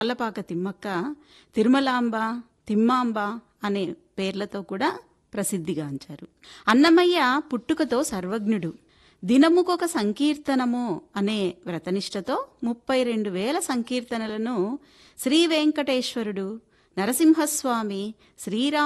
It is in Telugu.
తాళ్లపాక తిమ్మక్క తిరుమలాంబ, తిమ్మాంబ అనే పేర్లతో కూడా ప్రసిద్ధిగాంచారు. అన్నమయ్య పుట్టుకతో సర్వజ్ఞుడు. దినముకొక సంకీర్తనము అనే వ్రతనిష్టతో 32,000 సంకీర్తనలను శ్రీ వెంకటేశ్వరుడు, నరసింహస్వామి, శ్రీరామ